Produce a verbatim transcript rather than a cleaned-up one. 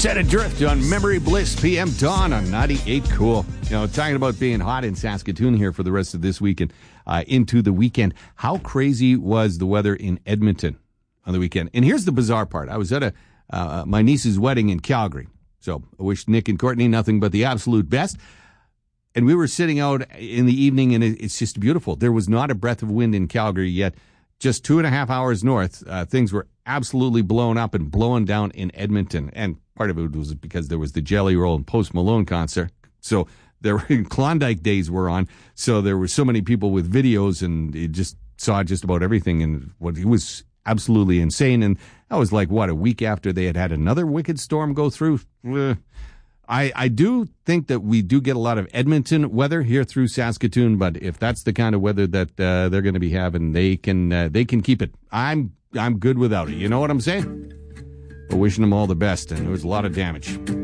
Set Adrift on Memory Bliss P M Dawn on ninety-eight Cool. You know, talking about being hot in Saskatoon here for the rest of this week and uh, into the weekend. How crazy was the weather in Edmonton on the weekend? And here's the bizarre part. I was at a uh, my niece's wedding in Calgary. So I wish Nick and Courtney nothing but the absolute best. And we were sitting out in the evening, and it's just beautiful. There was not a breath of wind in Calgary yet. Just two and a half hours north, uh, things were absolutely blown up and blowing down in Edmonton. And part of it was because there was the Jelly Roll and Post Malone concert. So there were Klondike days were on. So there were so many people with videos, and you just saw just about everything. And what it was absolutely insane. And that was like, what, a week after they had had another wicked storm go through. Uh, I, I do think that we do get a lot of Edmonton weather here through Saskatoon, but if that's the kind of weather that uh, they're going to be having, they can uh, they can keep it. I'm I'm good without it. You know what I'm saying? We're wishing them all the best, and there was a lot of damage.